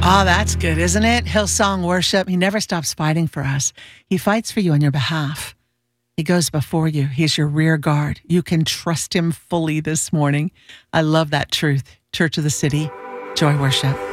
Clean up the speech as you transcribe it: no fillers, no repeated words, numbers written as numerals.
Oh, that's good, isn't it? Hillsong Worship. He never stops fighting for us. He fights for you on your behalf. He goes before you. He's your rear guard. You can trust him fully this morning. I love that truth. Church of the City, Joy Worship.